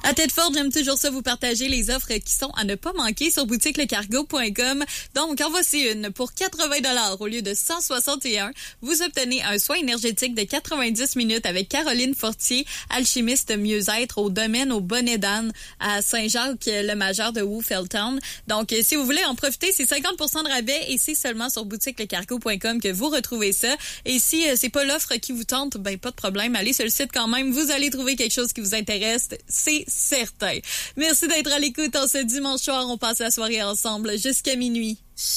À Tedford, j'aime toujours ça vous partager les offres qui sont à ne pas manquer sur boutiquelecargo.com. Donc, en voici une. Pour 80$ au lieu de 161, vous obtenez un soin énergétique de 90 minutes avec Caroline Fortier, alchimiste mieux-être au domaine au Bonnet d'Anne à Saint-Jacques-le-Majeur de Woofeltown. Donc, si vous voulez en profiter, c'est 50% de rabais et c'est seulement sur boutiquelecargo.com que vous retrouvez ça. Et si c'est pas l'offre qui vous tente, ben pas de problème, allez sur le site quand même, vous allez trouver quelque chose qui vous intéresse, c'est certain. Merci d'être à l'écoute en ce dimanche soir, on passe la soirée ensemble jusqu'à minuit.